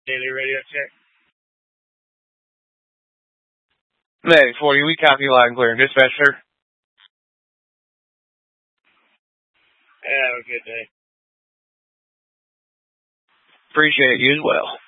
Daily radio check. Hey, 40, we copy you loud and clear. Dispatcher. Have a good day. Appreciate you as well.